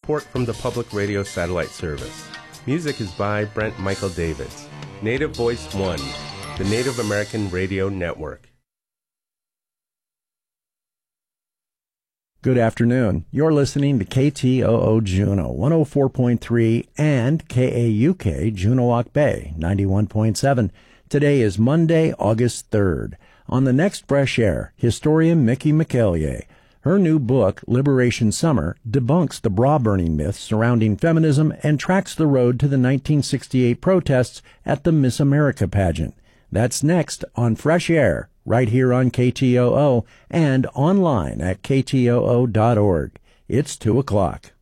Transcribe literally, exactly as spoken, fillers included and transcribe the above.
support from the Public Radio Satellite Service. Music is by Brent Michael Davids. Native Voice One, the Native American Radio Network. Good afternoon. You're listening to K T O O Juneau one oh four point three and K A U K Juneauoc Bay ninety-one point seven. Today is Monday, August third. On the next Fresh Air, historian Mickey McEllier. Her new book, Liberation Summer, debunks the bra-burning myths surrounding feminism and tracks the road to the nineteen sixty-eight protests at the Miss America pageant. That's next on Fresh Air, right here on K T O O and online at K T O O dot org. It's two o'clock.